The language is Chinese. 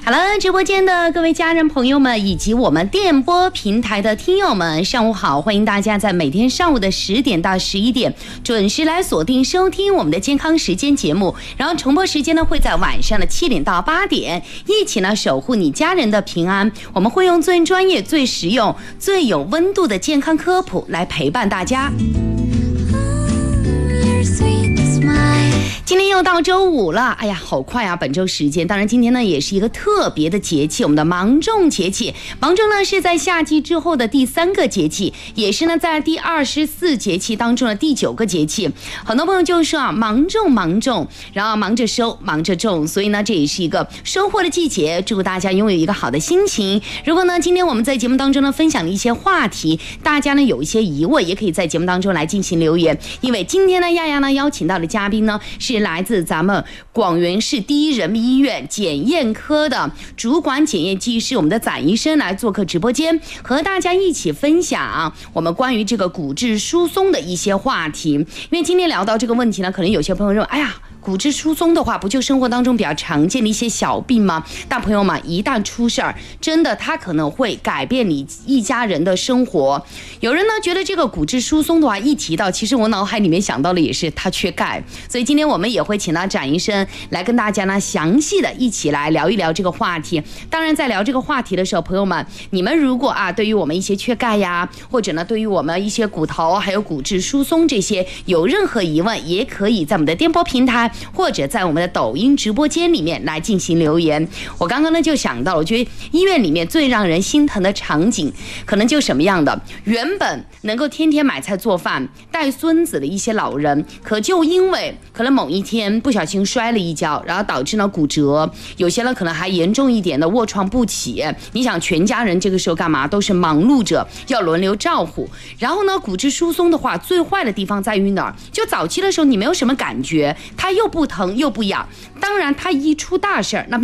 好了，直播间的各位家人朋友们，以及我们电波平台的听友们，上午好！欢迎大家在每天上午的10点到11点准时来锁定收听我们的健康时间节目，然后重播时间呢会在晚上的7点到8点，一起呢守护你家人的平安。我们会用最专业、最实用、最有温度的健康科普来陪伴大家。今天又到周五了，哎呀，好快啊！本周时间，当然今天呢也是一个特别的节气，我们的芒种节气。芒种呢是在夏季之后的第3个节气，也是呢在第24节气当中的第9个节气。很多朋友就说啊，芒种，然后忙着收，忙着种，所以呢这也是一个收获的季节。祝大家拥有一个好的心情。如果呢今天我们在节目当中呢分享的一些话题，大家呢有一些疑问，也可以在节目当中来进行留言。因为今天呢亚亚呢邀请到的嘉宾呢是来自咱们广元市第一人民医院检验科的主管检验技师，我们的展医生来做客直播间，和大家一起分享我们关于这个骨质疏松的一些话题。因为今天聊到这个问题呢，可能有些朋友认为，哎呀，骨质疏松的话，不就生活当中比较常见的一些小病吗？但朋友们，一旦出事儿，真的它可能会改变你一家人的生活。有人呢觉得这个骨质疏松的话，一提到，其实我脑海里面想到的也是他缺钙，所以今天我们也会请到展医生来跟大家呢详细的一起来聊一聊这个话题。当然，在聊这个话题的时候，朋友们，你们如果对于我们一些缺钙呀，或者呢对于我们一些骨头还有骨质疏松这些有任何疑问，也可以在我们的电波平台或者在我们的抖音直播间里面来进行留言。我刚刚呢就想到，我觉得医院里面最让人心疼的场景，可能就什么样的？原本能够天天买菜做饭、带孙子的一些老人，可就因为可能某一天不小心摔了一跤，然后导致呢骨折，有些人可能还严重一点的卧床不起。你想，全家人这个时候干嘛？都是忙碌着，要轮流照顾。然后呢，骨质疏松的话，最坏的地方在于哪儿？就早期的时候你没有什么感觉，它又不疼又不痒。当然，它一出大事儿，那